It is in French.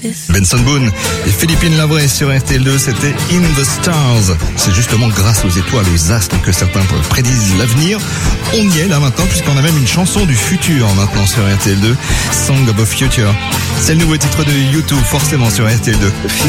Benson Boone et Philippine Lavray sur RTL2, c'était In the Stars. C'est justement grâce aux étoiles, aux astres que certains prédisent l'avenir. On y est là maintenant puisqu'on a même une chanson du futur maintenant sur RTL2, Song of the Future. C'est le nouveau titre de U2 forcément sur RTL2.